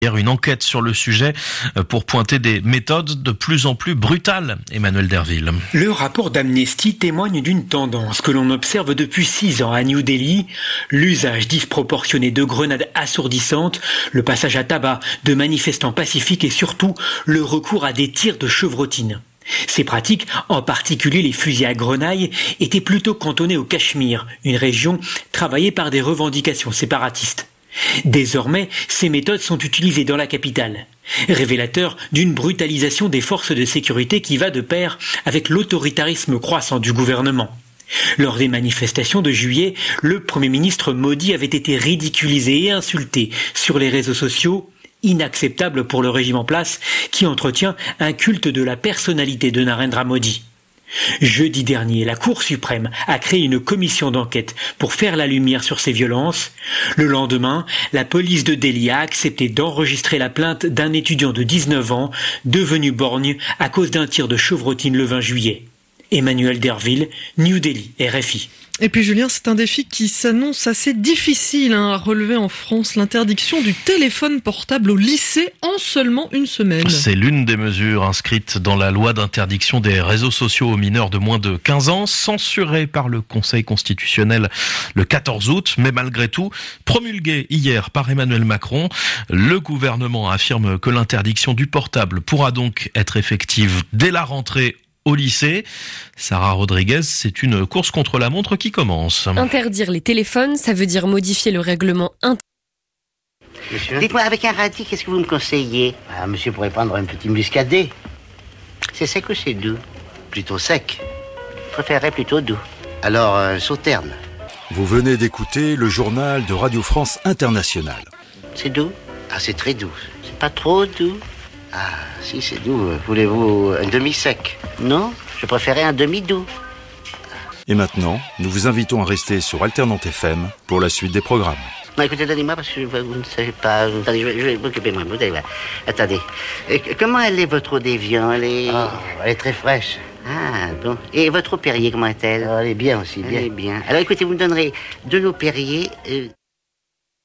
Une enquête sur le sujet pour pointer des méthodes de plus en plus brutales. Emmanuel Derville. Le rapport d'Amnesty témoigne d'une tendance que l'on observe depuis 6 ans à New Delhi. L'usage disproportionné de grenades assourdissantes, le passage à tabac de manifestants pacifiques et surtout le recours à des tirs de chevrotine. Ces pratiques, en particulier les fusils à grenaille, étaient plutôt cantonnées au Cachemire, une région travaillée par des revendications séparatistes. Désormais, ces méthodes sont utilisées dans la capitale, révélateur d'une brutalisation des forces de sécurité qui va de pair avec l'autoritarisme croissant du gouvernement. Lors des manifestations de juillet, le Premier ministre Modi avait été ridiculisé et insulté sur les réseaux sociaux, inacceptable pour le régime en place qui entretient un culte de la personnalité de Narendra Modi. Jeudi dernier, la Cour suprême a créé une commission d'enquête pour faire la lumière sur ces violences. Le lendemain, la police de Delhi a accepté d'enregistrer la plainte d'un étudiant de 19 ans devenu borgne à cause d'un tir de chevrotine le 20 juillet. Emmanuel Derville, New Delhi, RFI. Et puis Julien, c'est un défi qui s'annonce assez difficile à relever en France, l'interdiction du téléphone portable au lycée en seulement une semaine. C'est l'une des mesures inscrites dans la loi d'interdiction des réseaux sociaux aux mineurs de moins de 15 ans, censurée par le Conseil constitutionnel le 14 août, mais malgré tout, promulguée hier par Emmanuel Macron. Le gouvernement affirme que l'interdiction du portable pourra donc être effective dès la rentrée au lycée. Sarah Rodriguez, c'est une course contre la montre qui commence. Interdire les téléphones, ça veut dire modifier le règlement Monsieur ? Dites-moi, avec un radis, qu'est-ce que vous me conseillez ? Monsieur pourrait prendre un petit muscadet. C'est sec ou c'est doux ? Plutôt sec. Je préférerais plutôt doux. Alors, sauterne. Vous venez d'écouter le journal de Radio France Internationale. C'est doux ? Ah, c'est très doux. C'est pas trop doux ? Ah, si, c'est doux. Voulez-vous un demi-sec ? Non, je préférais un demi-doux. Et maintenant, nous vous invitons à rester sur Alternante FM pour la suite des programmes. Non, écoutez, donnez-moi parce que vous ne savez pas. Attendez, je vais m'occuper moi. Vous allez voir. Attendez. Comment elle est, votre eau d'Évian ? Elle est très fraîche. Ah, bon. Et votre eau Perrier, comment est-elle ? Elle est bien aussi, bien. Elle est bien. Alors écoutez, vous me donnerez de l'eau Perrier...